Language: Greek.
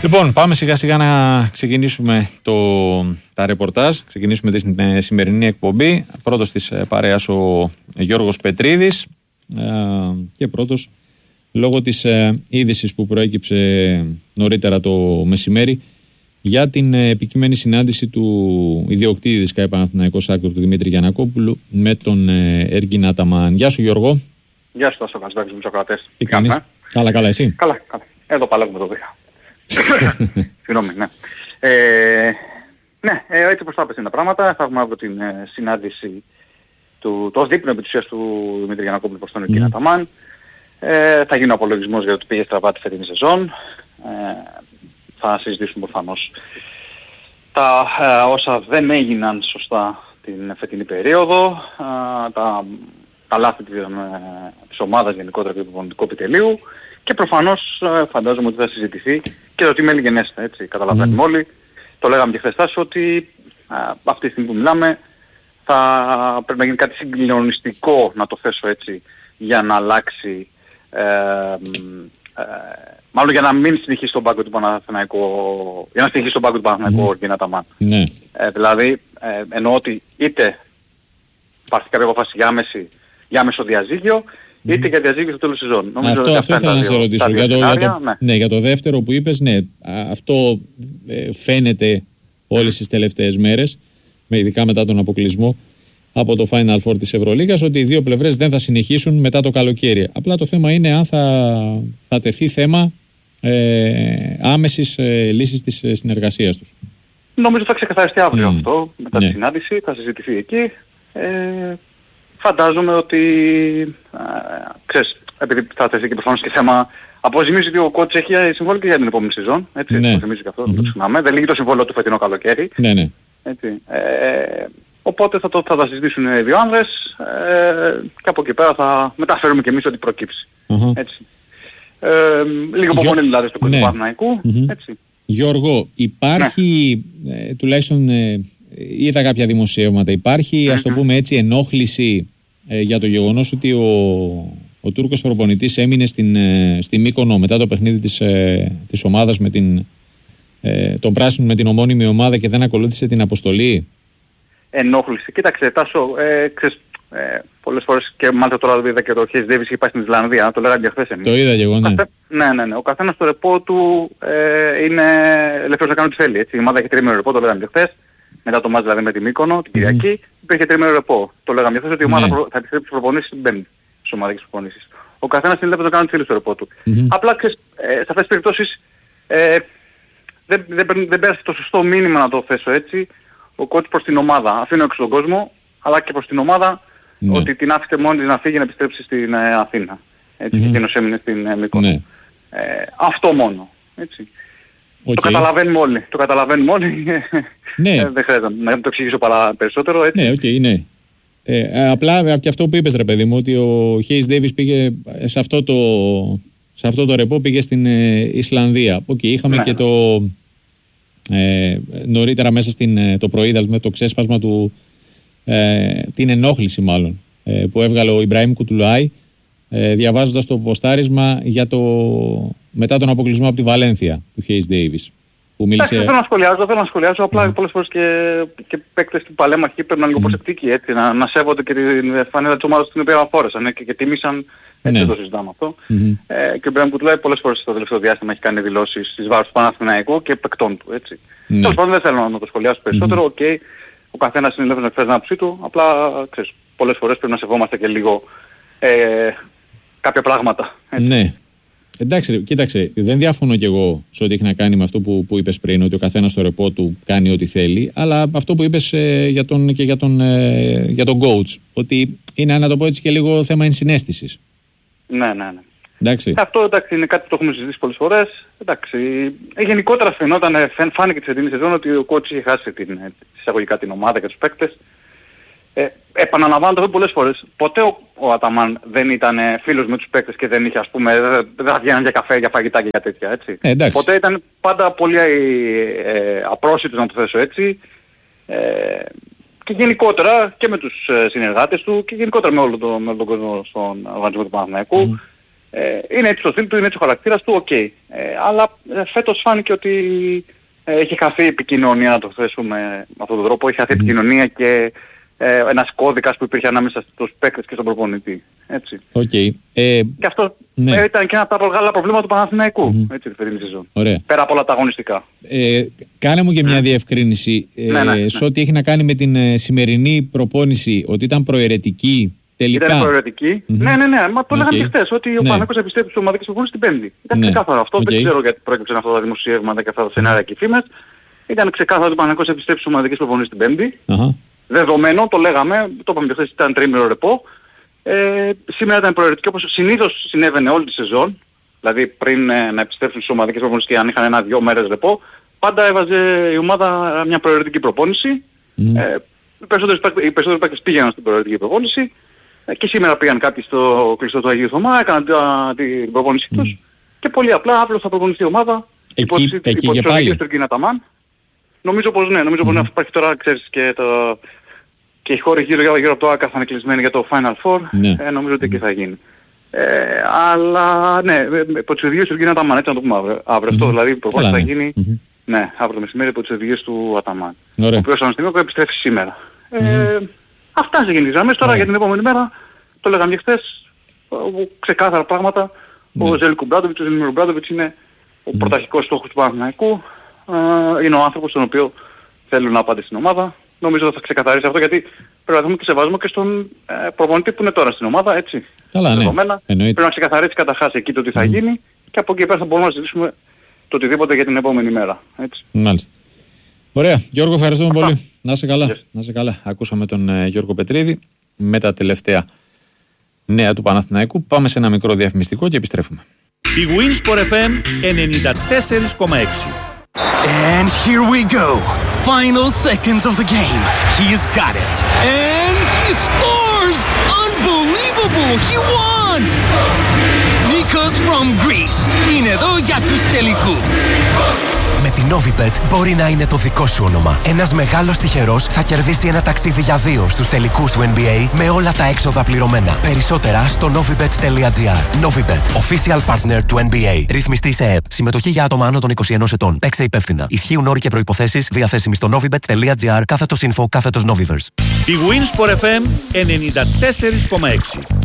Λοιπόν, πάμε σιγά σιγά να ξεκινήσουμε τα ρεπορτάζ. Ξεκινήσουμε την σημερινή εκπομπή. Πρώτος της παρέας ο Γιώργος Πετρίδης και πρώτος λόγω της είδησης που προέκυψε νωρίτερα το μεσημέρι για την επικείμενη συνάντηση του ιδιοκτήτη της ΚΑΕ Παναθηναϊκός Άκτορ του Δημήτρη Γιαννακόπουλου με τον Έργιν Αταμάν. Γεια σου Γιώργο. Γεια σου Τάσο Κασδάκης, Μητσοκρατές. Τι κάνεις? Καλά, εσύ? Καλά. Εδώ παλεύουμε το βήχα. Συγγνώμη, ναι. Έτσι όπως τα είναι τα πράγματα. Θα έχουμε αύριο την συνάντηση το δείπνο επί της ουσίας του Δημήτρη Γιαννακόπουλου προς τον Έργιν Αταμάν. Θα γίνει ο απολογισμός για το πήγε στραβά τη φετινή σεζόν. Θα συζητήσουμε προφανώς τα όσα δεν έγιναν σωστά την φετινή περίοδο, τα λάθη της ομάδας γενικότερα και του προπονητικού επιτελείου και προφανώς φαντάζομαι ότι θα συζητηθεί και το τι μέλη γενέστε, έτσι, καταλαβαίνουμε όλοι. Το λέγαμε και χθες Τάσο ότι αυτή τη στιγμή που μιλάμε θα πρέπει να γίνει κάτι συγκλονιστικό, να το θέσω έτσι, για να αλλάξει, μάλλον για να μην συνεχίσει τον πάγκο του Παναθηναϊκού, για να συνεχίσει τον πάγκο του Παναθηναϊκού ο Έργιν Αταμάν. Ναι. Δηλαδή εννοώ ότι είτε υπάρχει κάποια απόφαση για άμεσο διαζύγιο, είτε για διαζύγιο στο τέλος της σεζόν. Αυτό ήθελα να σε ρωτήσω. Για το δεύτερο που είπες, ναι, αυτό φαίνεται όλες τις τελευταίες μέρες, ειδικά μετά τον αποκλεισμό από το Final Four της Ευρωλίγας, ότι οι δύο πλευρές δεν θα συνεχίσουν μετά το καλοκαίρι. Απλά το θέμα είναι αν θα τεθεί θέμα άμεσης λύσης της συνεργασίας τους. Νομίζω θα ξεκαθαριστεί αύριο αυτό, μετά τη συνάντηση, θα συζητηθεί εκεί. Φαντάζομαι ότι, ξέρεις, επειδή θα τεθεί και προφανώς και θέμα αποζημίωση ότι ο κότς έχει συμβόλαιο και για την επόμενη σεζόν, έτσι, αποζημίωση και αυτό, δεν το ξεχνάμε. Δεν λύγει το συμβόλαιο του φετινό καλοκαίρι. Ναι. Έτσι. Οπότε θα τα συζητήσουν οι δύο άνδρες και από εκεί πέρα θα μεταφέρουμε και εμείς ό,τι προκύψει. Έτσι. Λίγο υπομονή δηλαδή στο κόντο του Παναθηναϊκού. Έτσι. Γιώργο, υπάρχει, τουλάχιστον είδα κάποια δημοσιεύματα, υπάρχει ας το πούμε έτσι ενόχληση για το γεγονός ότι ο Τούρκος προπονητής έμεινε στη Μύκονο μετά το παιχνίδι της ομάδας με τον Πράσινο με την ομώνυμη ομάδα και δεν ακολούθησε την αποστολή? Ενόχληση. Κοίταξε, Τάσο, πολλές φορές και μάλιστα τώρα είδα και το Hayes Davis είχε πάει στην Ισλανδία, το λέγανε και χθες εμείς. Το είδα και εγώ, ναι. Ναι. Ο καθένας στο ρεπό του είναι ελεύθερος να κάνει ό,τι θέλει. Έτσι. Η ομάδα έχει τρίμηνο ρεπό, το λέγανε και χθες. Μετά το μάτς δηλαδή με τη Μύκονο, την Κυριακή, υπήρχε τρίμηνο ρεπό. Το λέγαμε και χθες ότι η ομάδα θα επιστρέψει τις προπονήσεις την Πέμπτη, στις ομαδικές προπονήσεις. Ο καθένας είναι ελεύθερος να κάνει ό,τι θέλει στο ρεπό του. Απλά σε αυτές τις περιπτώσεις δεν πέρασε το σωστό μήνυμα, να το θέσω έτσι, ο coach προς την ομάδα. Αφήνω έξω τον κόσμο, αλλά και προς την ομάδα, ότι την άφησε μόνη της να φύγει να επιστρέψει στην Αθήνα. Έτσι, και εκείνος έμεινε στην Μύκονο. Αυτό μόνο. Έτσι. Το καταλαβαίνουμε όλοι. Δεν χρειάζεται να το εξηγήσω περισσότερο. Έτσι. Ναι, απλά και αυτό που είπες ρε παιδί μου, ότι ο Hayes Davis πήγε σε αυτό το ρεπό, πήγε στην Ισλανδία. Είχαμε και νωρίτερα μέσα το πρωί με το ξέσπασμα του, την ενόχληση μάλλον που έβγαλε ο Ιμπραήμ Κουτουλάι διαβάζοντας το ποστάρισμα μετά τον αποκλεισμό από τη Βαλένθια του Hayes Davis που μίλησε... Θέλω να σχολιάζω απλά πολλές φορές και παίκτες του Παλέμαχη πρέπει να είναι λίγο προσεκτικοί, έτσι, να σέβονται και την φανέλα της ομάδας την οποία φόρεσαν και τίμησαν. Έτσι δεν το συζητάμε αυτό. Και ο Ιμπραήμ Κουτουλάι πολλές φορές στο τελευταίο διάστημα έχει κάνει δηλώσεις στις βάρος του Παναθηναϊκού και παικτών του. Έτσι. Τέλος πάντων δεν θέλω να το σχολιάσω περισσότερο. Ο καθένας είναι ελεύθερος να εκφράζει την άποψή του. Απλά ξέρεις, πολλές φορές πρέπει να σεβόμαστε και λίγο κάποια πράγματα. Έτσι. Ναι. Εντάξει, κοίταξε, δεν διαφωνώ κι εγώ σε ό,τι έχει να κάνει με αυτό που είπες πριν, ότι ο καθένας στο ρεπό του κάνει ό,τι θέλει, αλλά αυτό που είπες για τον coach, ότι είναι, να το πω έτσι, και λίγο θέμα ενσυναίσθησης. Ναι. Εντάξει. Αυτό εντάξει, είναι κάτι που το έχουμε συζητήσει πολλές φορές. Εντάξει, γενικότερα φάνηκε τη φετινή σεζόν ότι ο coach είχε χάσει εισαγωγικά την ομάδα και τους παίκτες. Επαναλαμβάνω το πολλές φορές. Ποτέ ο Αταμάν δεν ήταν φίλος με τους παίκτες και δεν είχε, ας πούμε, δεν θα βγαίναν για καφέ, για φαγητά και για τέτοια, έτσι. Ποτέ ήταν πάντα πολύ απρόσιτος, να το θέσω έτσι. Και γενικότερα και με τους συνεργάτες του και γενικότερα με όλο τον κόσμο στον οργανισμό του Παναθηναϊκού. Είναι έτσι το στυλ του, είναι έτσι ο χαρακτήρας του, ok. Αλλά φέτος φάνηκε ότι έχει χαθεί επικοινωνία, να το θέσουμε με αυτόν τον τρόπο. Έχει χαθεί επικοινωνία και ένας κώδικας που υπήρχε ανάμεσα στους παίκτες και στον προπονητή. Έτσι. Okay. Και αυτό ήταν και ένα από τα μεγάλα προβλήματα του Παναθηναϊκού έτσι, τη φετινή σεζόν. Πέρα από όλα τα αγωνιστικά. Κάνε μου και μια διευκρίνηση. Σε ό,τι έχει να κάνει με την σημερινή προπόνηση, ότι ήταν προαιρετική. Τελικά. Ήταν προαιρετική. Ναι. Μα το λέγαμε και χθες, ότι ο Παναθηναϊκός επιστρέφει στις ομαδικές προπονήσεις την Πέμπτη. Ήταν ξεκάθαρο αυτό. Δεν ξέρω γιατί προέκυψαν αυτά τα δημοσιεύματα και αυτά τα σενάρια και φήμες. Ήταν ξεκάθαρο ότι ο Παναθηναϊκός επιστρέφει στις ομαδικές προπονήσεις την Πέμπτη. Δεδομένο, το λέγαμε, το είπαμε και χθες, ήταν τρίμηνο ρεπό. Σήμερα ήταν προαιρετική όπως συνήθως συνέβαινε όλη τη σεζόν. Δηλαδή πριν να επιστρέψουν στις ομαδικές προπονήσεις και αν είχαν 1-2 μέρες ρεπό, πάντα έβαζε η ομάδα μια προαιρετική προπόνηση. Οι περισσότεροι παίκτες πήγαιναν στην προαιρετική προπόνηση. Και σήμερα πήγαν κάποιοι στο κλειστό του Αγίου Θωμά, έκαναν την προπόνησή τους και πολύ απλά αύριο θα προπονηθεί η ομάδα εκεί και πάλι. Του Κίνα Ταμάν. Νομίζω πως ναι, νομίζω πως υπάρχει τώρα, ξέρεις, και οι χώροι γύρω από το ΆΚΑ θα είναι κλεισμένοι για το Final Four, νομίζω ότι εκεί θα γίνει. Αλλά ναι, υπό τις οδηγίες του Κίνα Ταμάν, έτσι να το πούμε αύριο. Αυτό δηλαδή η προπόνηση θα γίνει αύριο το μεσημέρι υπό τις οδηγίες του Αταμάν. Ο οποίος αναστημικό επιστρέφει σήμερα. Αυτά σε γενικές γραμμές. Τώρα για την επόμενη μέρα, το λέγαμε και χθες, ξεκάθαρα πράγματα. Ο Ζέλικο Μπράντοβιτς, ο Ζέλιμιρο Μπράντοβιτς είναι ο πρωταρχικός στόχος του Παναθηναϊκού. Είναι ο άνθρωπος τον οποίο θέλουν να πάτε στην ομάδα. Νομίζω ότι θα ξεκαθαρίσει αυτό γιατί πρέπει να δούμε και σεβασμό και στον προπονητή που είναι τώρα στην ομάδα, έτσι. Καλά, ναι. Πρέπει να ξεκαθαρίσει καταρχάς εκεί το τι θα γίνει και από εκεί πέρα θα μπορούμε να συζητήσουμε το οτιδήποτε για την επόμενη μέρα. Έτσι. Μάλιστα. Ωραία. Γιώργο, ευχαριστούμε πολύ. Να είσαι καλά. Να είσαι καλά. Ακούσαμε τον Γιώργο Πετρίδη με τα τελευταία νέα του Παναθηναϊκού. Πάμε σε ένα μικρό διαφημιστικό και επιστρέφουμε. Η Winsport FM 94,6. And here we go. Final seconds of the game. He's got it. And he scores! Unbelievable! He won! Nikos from Greece. Είναι εδώ για τους τελικούς. Με την Novibet μπορεί να είναι το δικό σου όνομα. Ένας μεγάλος τυχερός θα κερδίσει ένα ταξίδι για 2 στους τελικούς του NBA με όλα τα έξοδα πληρωμένα. Περισσότερα στο novibet.gr. Novibet, official partner του NBA. Ρυθμιστή σε ΕΕΠ. Συμμετοχή για άτομα άνω των 21 ετών. Παίξε υπεύθυνα. Ισχύουν όροι και προϋποθέσεις διαθέσιμοι στο novibet.gr /info/Noviverse. Η Winsport FM 94,6.